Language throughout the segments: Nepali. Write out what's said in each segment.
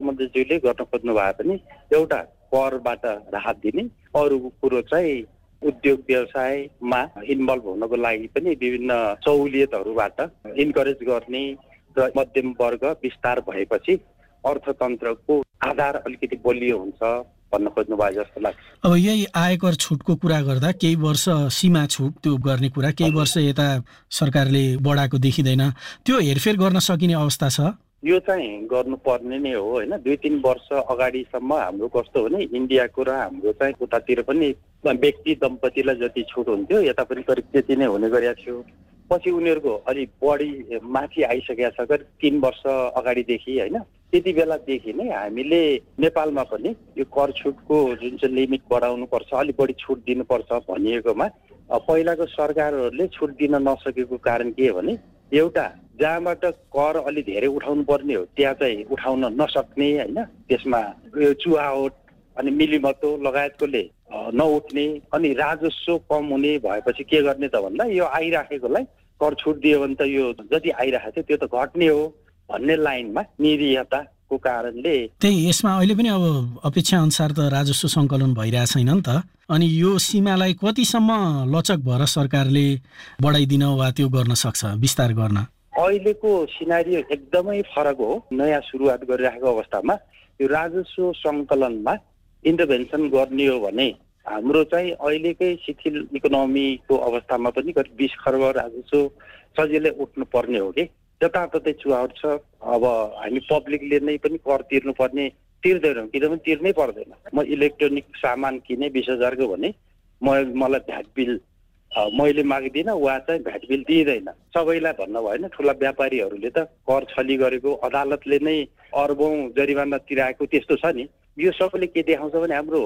अर्थमन्त्रीज्यूले गर्न खोज्नु भए पनि एउटा करबाट राहत दिने, अरू कुरो चाहिँ उद्योग व्यवसायमा इन्भल्भ हुनको लागि पनि विभिन्न सहुलियतहरूबाट इन्करेज गर्ने र मध्यम वर्ग विस्तार भएपछि अर्थतन्त्रको आधार अलिकति बलियो हुन्छ भन्न खोज्नु भयो जस्तो लाग्छ। अब यही आयकर छुटको कुरा गर्दा केही वर्ष सीमा छुट त्यो गर्ने कुरा, केही वर्ष यता सरकारले बढाएको देखिँदैन, त्यो हेरफेर गर्न सकिने अवस्था छ? यो चाहिँ गर्नुपर्ने नै हो होइन। 2-3 वर्ष अगाडिसम्म हाम्रो कस्तो हो भने इन्डियाको र हाम्रो चाहिँ उतातिर पनि व्यक्ति दम्पतिलाई जति छुट हुन्थ्यो यता पनि करिब त्यति नै हुने गरेको थियो। पछि उनीहरूको अलिक बढी माथि आइसकेका छ, करिब 3 वर्ष अगाडिदेखि होइन। त्यति बेलादेखि नै हामीले नेपालमा पनि यो कर छुटको जुन चाहिँ लिमिट बढाउनुपर्छ, अलिक बढी छुट दिनुपर्छ भनिएकोमा पहिलाको सरकारहरूले छुट दिन नसकेको कारण के हो भने एउटा जहाँबाट कर अलि धेरै उठाउनु पर्ने हो त्यहाँ चाहिँ उठाउन नसक्ने होइन, त्यसमा यो चुहावट अनि मिलिमतो लगायतकोले नउठ्ने अनि राजस्व कम हुने भएपछि के गर्ने त भन्दा यो आइराखेकोलाई कर छुट दियो भने त यो जति आइराखेको थियो त्यो त घट्ने हो भन्ने लाइनमा निरीहताको कारणले त्यही यसमा अहिले पनि अब अपेक्षा अनुसार त राजस्व सङ्कलन भइरहेको छैन नि त। अनि यो सीमालाई कतिसम्म लचक भएर सरकारले बढाइदिन वा त्यो गर्न सक्छ, विस्तार गर्न? अहिलेको सिनारियो एकदमै फरक हो। नयाँ सुरुवात गरिरहेको अवस्थामा यो राजस्व सङ्कलनमा इन्टरभेन्सन गर्ने हो भने हाम्रो चाहिँ अहिलेकै शिथिल इकोनोमीको अवस्थामा पनि करिब 20 खर्ब राजस्व सजिलै उठ्नु पर्ने हो कि जताततै चुहावट छ। अब हामी पब्लिकले नै पनि कर तिर्नुपर्ने तिर्दैनौँ, किनभने तिर्नै पर्दैन। म इलेक्ट्रोनिक सामान किने 20,000 को भने मलाई भ्याट बिल मैले माग्दिनँ, उहाँ चाहिँ भ्याट बिल दिँदैन। सबैलाई भन्न भएन, ठुला व्यापारीहरूले त कर छली गरेको अदालतले नै अर्बौं जरिवाना तिराएको त्यस्तो छ नि। यो सबैले के देखाउँछ भने हाम्रो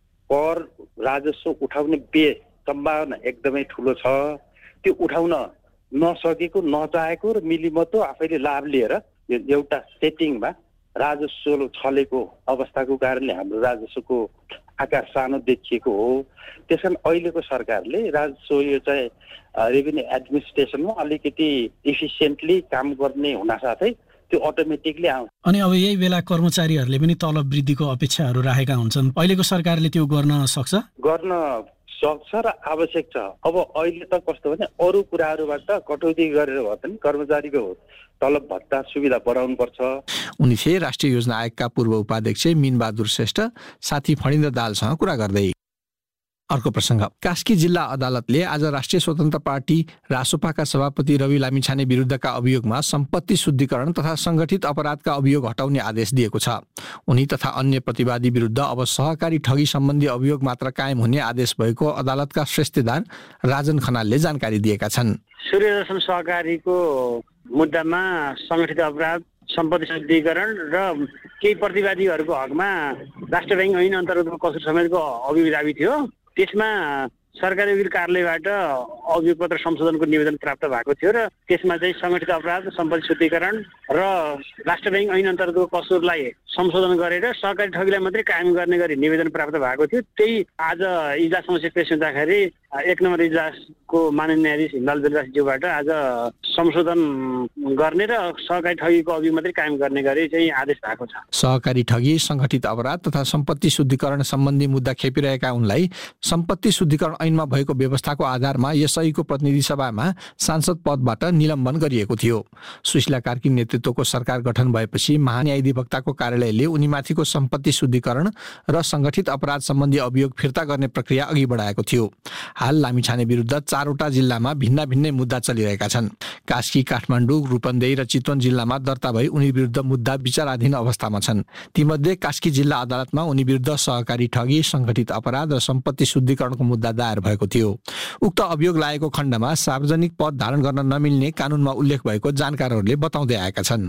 कर राजस्व उठाउने सम्भावना एकदमै ठुलो छ। त्यो उठाउन नसकेको, नचाहेको र मिलिमतो आफैले लाभ लिएर एउटा सेटिङमा राजस्व छलेको अवस्थाको कारणले हाम्रो राजस्वको आकार सानो देखिएको हो। त्यसकारण अहिलेको सरकारले राजस्व यो चाहिँ रेभिन्यू एडमिनिस्ट्रेसनमा अलिकति इफिसियन्टली काम गर्ने हुनासाथै त्यो अटोमेटिकली आउँछ। अनि अब यही बेला कर्मचारीहरूले पनि तलब वृद्धिको अपेक्षाहरू राखेका हुन्छन्, अहिलेको सरकारले त्यो गर्न सक्छ? गर्न सक्छ र आवश्यक छ। अब अहिले त कस्तो भने अरू कुराहरूबाट कटौती गरेर भए पनि कर्मचारीको तलब भत्ता सुविधा बढाउनुपर्छ। उनी थिए राष्ट्रिय योजना आयोगका पूर्व उपाध्यक्ष मीनबहादुर श्रेष्ठ साथी फणिन्द्र दाहालसँग कुरा गर्दै। अर्को प्रसङ्ग, कास्की जिल्ला अदालतले आज राष्ट्रिय स्वतन्त्र पार्टी रासोपाका सभापति रवि लामिछाने विरुद्धका अभियोगमा सम्पत्ति शुद्धिकरण तथा संगठित अपराधका अभियोग हटाउने आदेश दिएको छ। उनी तथा अन्य प्रतिवादी विरुद्ध अब सहकारी ठगी सम्बन्धी अभियोग मात्र कायम हुने आदेश भएको अदालतका श्रेष्ठदार राजन खनालले जानकारी दिएका छन्। सूर्यदर्शन सहकारीको मुद्दामा संगठित अपराध, सम्पत्ति शुद्धिकरण र केही प्रतिवादीहरूको हकमा राष्ट्र ब्याङ्क ऐन अन्तर्गतको कसुर समेतको अभियोग दाबी थियो। त्यसमा सरकारी वकिल कार्यालयबाट अभियोग पत्र संशोधनको निवेदन प्राप्त भएको थियो र त्यसमा चाहिँ संगठित अपराध, सम्पत्ति शुद्धिकरण र राष्ट्र ब्याङ्क ऐन अन्तर्गतको कसुरलाई संशोधन गरेर सहकारी ठगीलाई मात्रै कायम गर्ने गरी निवेदन प्राप्त भएको थियो। त्यही आज इजलास समक्ष पेश हुँदाखेरि 1 नम्बर इजलासको माननीय न्यायाधीश हिमलाल बेलवासज्यूबाट आज संशोधन गर्ने र सहकारी ठगीको अभियोग मात्रै कायम गर्ने गरी चाहिँ आदेश भएको छ। सहकारी ठगी, संगठित अपराध तथा सम्पत्ति शुद्धिकरण सम्बन्धी मुद्दा खेपिरहेका उनलाई सम्पत्ति शुद्धिकरण ऐनमा भएको व्यवस्थाको आधारमा यसैको प्रतिनिधि सभामा सांसद पदबाट निलम्बन गरिएको थियो। सुशीला कार्की नेतृत्वको सरकार गठन भएपछि महान्यायाधिवक्ताको कार्यालयले उनीमाथिको सम्पत्ति शुद्धिकरण र संगठित अपराध सम्बन्धी अभियोग फिर्ता गर्ने प्रक्रिया अघि बढाएको थियो। हाल लामिछाने विरुद्ध 4वटा जिल्लामा भिन्न भिन्नै मुद्दा चलिरहेका छन्। कास्की, काठमाडौँ, रूपन्देही र चितवन जिल्लामा दर्ता भई उनी विरुद्ध मुद्दा विचाराधीन अवस्थामा छन्। तीमध्ये कास्की जिल्ला अदालतमा उनी विरुद्ध सहकारी ठगी, संगठित अपराध र सम्पत्ति शुद्धिकरणको मुद्दा दायर भएको थियो। उक्त अभियोग लागेको खण्डमा सार्वजनिक पद धारण गर्न नमिल्ने कानूनमा उल्लेख भएको जानकारहरूले बताउँदै आएका छन्।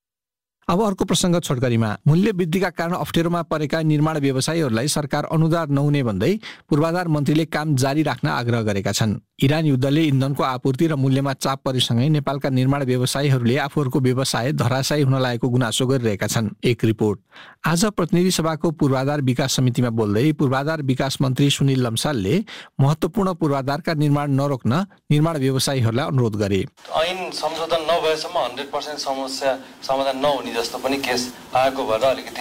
अब अर्को प्रसङ्ग छोटकरीमा, मूल्य वृद्धिका कारण अप्ठ्यारोमा परेका निर्माण व्यवसायीहरूलाई सरकार अनुदान नहुने भन्दै पूर्वाधार मन्त्रीले काम जारी राख्न आग्रह गरेका छन्। इरान युद्धले इन्धनको आपूर्ति र मूल्यमा चाप परेसँगै नेपालका निर्माण व्यवसायीहरूले आफूहरूको व्यवसाय धराशायी हुन लागेको गुनासो गरिरहेका छन्। एक रिपोर्ट। आज प्रतिनिधि सभाको पूर्वाधार विकास समितिमा बोल्दै पूर्वाधार विकास मन्त्री सुनिल लम्सालले महत्त्वपूर्ण पूर्वाधारका निर्माण नरोक्न निर्माण व्यवसायीहरूलाई अनुरोध गरे। ऐन संशोधन नभएसम्म 100% समस्या समाधान नहुने जस्तो पनि केस आएको भएर अलिकति